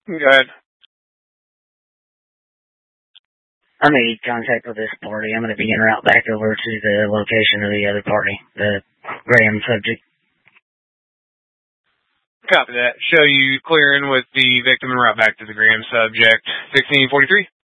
Go ahead. I made contact with this party. I'm going to be en route back over to the location of the other party, the Graham subject. Copy that. Show you clearing with the victim en route back to the Graham subject. 1643.